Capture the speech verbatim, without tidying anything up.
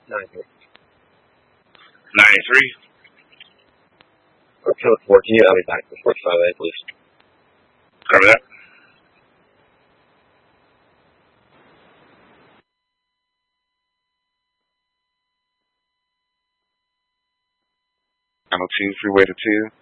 ninety-three. ninety-three. Or code fourteen, I'll be back before five A, please. Cover that. nine oh two, freeway to two.